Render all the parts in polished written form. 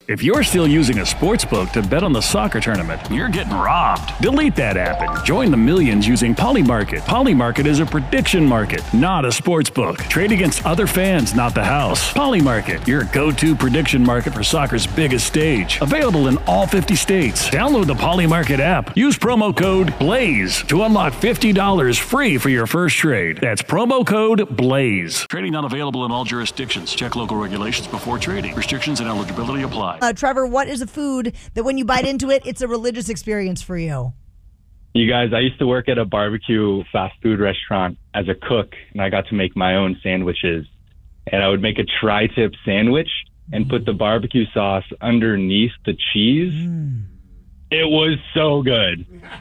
If you're still using a sports book to bet on the soccer tournament, you're getting robbed. Delete that app and join the millions using Polymarket. Polymarket is a prediction market, not a sports book. Trade against other fans, not the house. Polymarket, your go-to prediction market for soccer's biggest stage. Available in all 50 states. Download the Polymarket app. Use promo code BLAZE to unlock $50 free for your first trade. That's promo code BLAZE. Trading not available in all jurisdictions. Check local regulations before trading. Restrictions and eligibility apply. Trevor, what is a food that when you bite into it, it's a religious experience for you? You guys, I used to work at a barbecue fast food restaurant as a cook, and I got to make my own sandwiches. And I would make a tri-tip sandwich and put the barbecue sauce underneath the cheese. It was so good.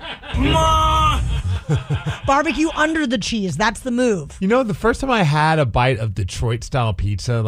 Barbecue under the cheese. That's the move. You know, the first time I had a bite of Detroit-style pizza,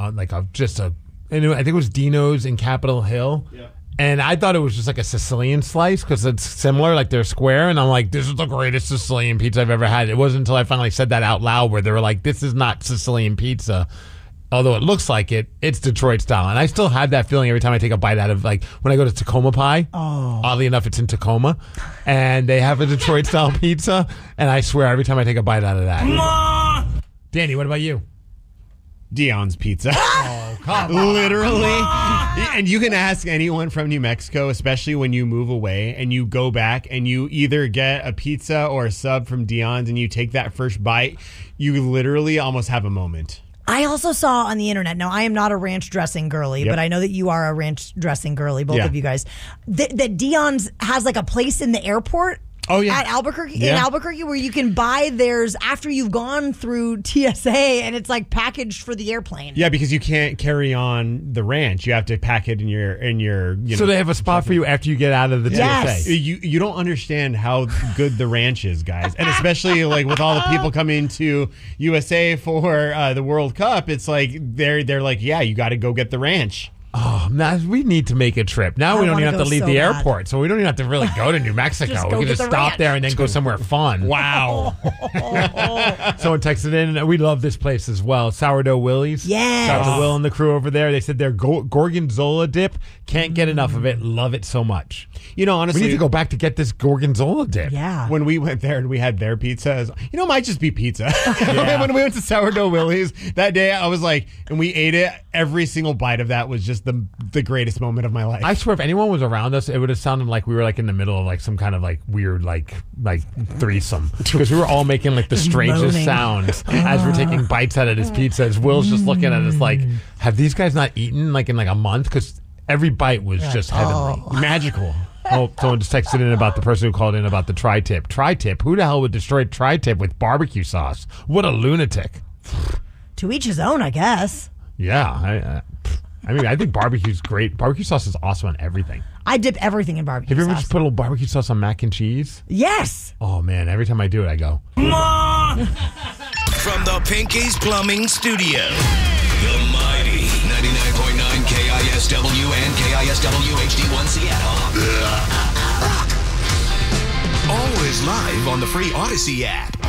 I think it was Dino's in Capitol Hill. Yeah. And I thought it was just like a Sicilian slice because it's similar, like they're square. And I'm like, this is the greatest Sicilian pizza I've ever had. It wasn't until I finally said that out loud where they were like, this is not Sicilian pizza. Although it looks like it, it's Detroit style. And I still have that feeling every time I take a bite out of, like, when I go to Tacoma Pie. Oh. Oddly enough, it's in Tacoma. And they have a Detroit style pizza. And I swear every time I take a bite out of that. Danny, what about you? Dion's Pizza. Oh, come on. Literally. And you can ask anyone from New Mexico, especially when you move away and you go back and you either get a pizza or a sub from Dion's and you take that first bite, you literally almost have a moment. I also saw on the internet, now I am not a ranch dressing girly, but I know that you are a ranch dressing girly, both of you guys, that Dion's has like a place in the airport. Oh, yeah. At Albuquerque, in Albuquerque, where you can buy theirs after you've gone through TSA, and it's like packaged for the airplane. Yeah, because you can't carry on the ranch. You have to pack it in your. So they have a spot for you after you get out of the TSA. You don't understand how good the ranch is, guys, and especially like with all the people coming to USA for the World Cup. It's like they're like, yeah, you got to go get the ranch. Oh, now we need to make a trip. Now we don't even have to leave the airport, so we don't even have to really go to New Mexico. We can just stop there and then go somewhere fun. Wow. Someone texted in, we love this place as well. Sourdough Willie's. Yes. Shout out to Will and the crew over there. They said their Gorgonzola dip, can't get enough of it. Love it so much. You know, honestly, we need to go back to get this Gorgonzola dip. Yeah. When we went there and we had their pizza, it might just be pizza. When we went to Sourdough Willie's that day, I was like, and we ate it, every single bite of that was just the greatest moment of my life. I swear if anyone was around us, it would have sounded like we were like in the middle of like some kind of like weird like threesome, because we were all making like the strangest sounds as we're taking bites out of this pizza. As Will's just looking at us like, have these guys not eaten like in like a month? Because every bite was just heavenly. Magical. Oh, someone just texted in about the person who called in about the tri-tip. Tri-tip? Who the hell would destroy tri-tip with barbecue sauce? What a lunatic. To each his own, I guess. Yeah, I mean, I think barbecue's great. Barbecue sauce is awesome on everything. I dip everything in barbecue sauce. Have you ever just put a little barbecue sauce on mac and cheese? Yes. Oh, man. Every time I do it, I go. From the Pinky's Plumbing Studio, the mighty 99.9 KISW and KISW HD1 Seattle. Always live on the free Odyssey app.